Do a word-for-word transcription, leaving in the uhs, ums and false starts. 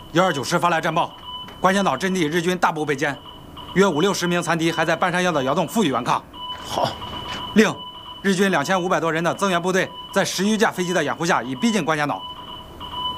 幺二九师发来战报，关山岛阵地日军大部被歼，约五六十名残敌还在半山腰的窑洞负隅顽抗。 好。 另，日军两千五百多人的增援部队在十余架飞机的掩护下已逼近关山岛，